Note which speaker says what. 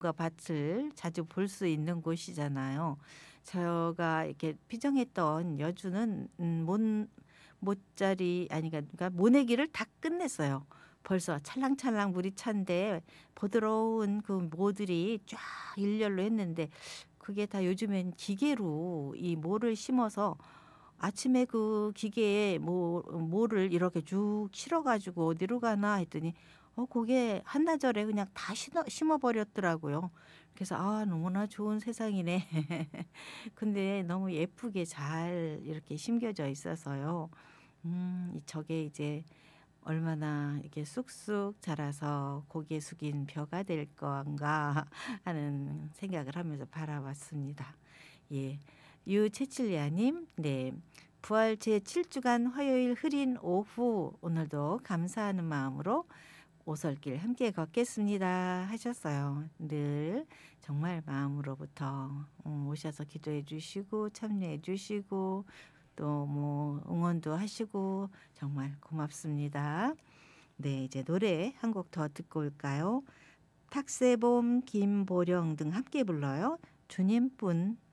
Speaker 1: 밭을 자주 볼 수 있는 곳이잖아요. 제가 이렇게 피정했던 여주는 모짜리 아니 그러니까 모내기를 다 끝냈어요. 벌써 찰랑찰랑 물이 찬데 부드러운 그 모들이 쫙 일렬로 했는데 그게 다 요즘엔 기계로 이 모를 심어서 아침에 그 기계에 모를 이렇게 쭉 실어 가지고 어디로 가나 했더니 그게 한나절에 그냥 다 심어 버렸더라고요. 그래서 '아 너무나 좋은 세상이네.' 근데 너무 예쁘게 잘 이렇게 심겨져 있어서요. 저게 이제 얼마나 이렇게 쑥쑥 자라서 고개 숙인 벼가 될 건가 하는 생각을 하면서 바라봤습니다. 예. 유채칠리아 님. 네. 부활 제7주간 화요일 흐린 오후 오늘도 감사하는 마음으로 오솔길 함께 걷겠습니다 하셨어요. 늘 정말 마음으로부터 오셔서 기도해 주시고 참여해 주시고 또 뭐 응원도 하시고 정말 고맙습니다. 네, 이제 노래 한 곡 더 듣고 올까요? 탁세봄, 김보령 등 함께 불러요. 주님뿐.